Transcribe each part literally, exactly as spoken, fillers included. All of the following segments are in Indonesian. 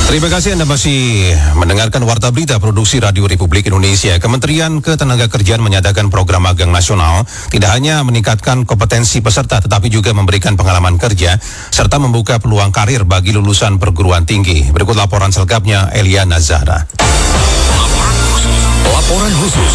Terima kasih Anda masih mendengarkan Warta Berita Produksi Radio Republik Indonesia. Kementerian Ketenagakerjaan menyatakan program magang nasional tidak hanya meningkatkan kompetensi peserta tetapi juga memberikan pengalaman kerja serta membuka peluang karir bagi lulusan perguruan tinggi. Berikut laporan selengkapnya Elia Nazara. Laporan khusus. Laporan khusus.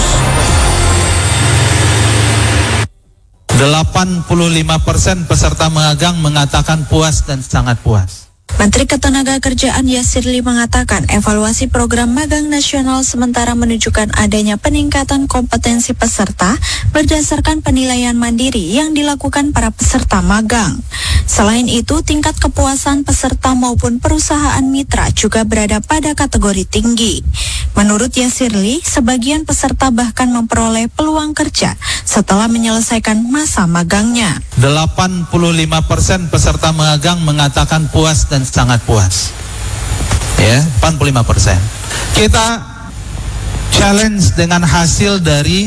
delapan puluh lima persen peserta magang mengatakan puas dan sangat puas. Menteri Ketenagakerjaan Yasirli mengatakan evaluasi program magang nasional sementara menunjukkan adanya peningkatan kompetensi peserta berdasarkan penilaian mandiri yang dilakukan para peserta magang. Selain itu, tingkat kepuasan peserta maupun perusahaan mitra juga berada pada kategori tinggi. Menurut Yasirli, sebagian peserta bahkan memperoleh peluang kerja setelah menyelesaikan masa magangnya. delapan puluh lima persen peserta magang mengatakan puas dan sangat puas. Ya, delapan puluh lima persen. Kita challenge dengan hasil dari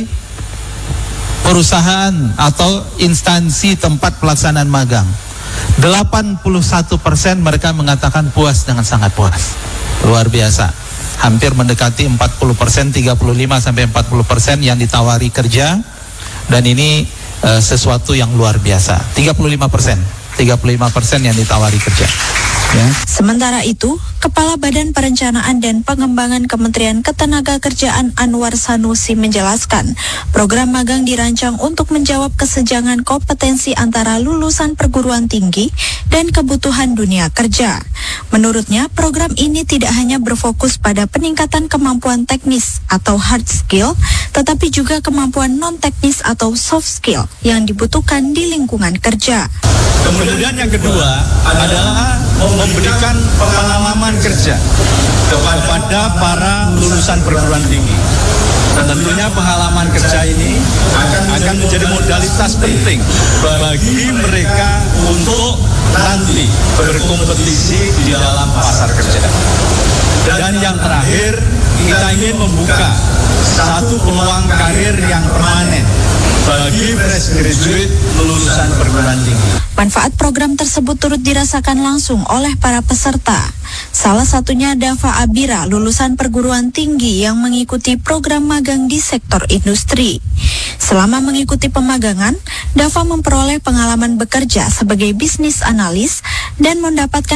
perusahaan atau instansi tempat pelaksanaan magang. delapan puluh satu persen mereka mengatakan puas dengan sangat puas. Luar biasa. Hampir mendekati empat puluh persen, tiga puluh lima sampai empat puluh persen yang ditawari kerja, dan ini uh, sesuatu yang luar biasa. tiga puluh lima persen, tiga puluh lima persen yang ditawari kerja. Ya. Sementara itu, Kepala Badan Perencanaan dan Pengembangan Kementerian Ketenagakerjaan Anwar Sanusi menjelaskan, program magang dirancang untuk menjawab kesenjangan kompetensi antara lulusan perguruan tinggi dan kebutuhan dunia kerja. Menurutnya, program ini tidak hanya berfokus pada peningkatan kemampuan teknis atau hard skill, tetapi juga kemampuan non-teknis atau soft skill yang dibutuhkan di lingkungan kerja. Kemudian yang kedua adalah memberikan pengalaman kerja kepada para lulusan perguruan tinggi. Tentunya pengalaman kerja ini akan menjadi modalitas penting bagi mereka untuk nanti berkompetisi di dalam pasar kerja. Dan yang terakhir, kita ingin membuka satu peluang karir yang permanen bagi fresh graduate lulusan perguruan tinggi. Manfaat program tersebut turut dirasakan langsung oleh para peserta. Salah satunya Dava Abira, lulusan perguruan tinggi yang mengikuti program magang di sektor industri. Selama mengikuti pemagangan, Dava memperoleh pengalaman bekerja sebagai bisnis analis dan mendapatkan